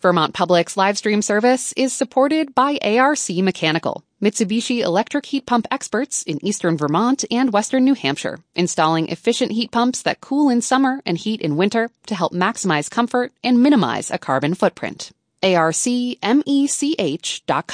Vermont Public's live stream service is supported by ARC Mechanical, Mitsubishi electric heat pump experts in eastern Vermont and western New Hampshire, installing efficient heat pumps that cool in summer and heat in winter to help maximize comfort and minimize a carbon footprint. ARCMECH.com.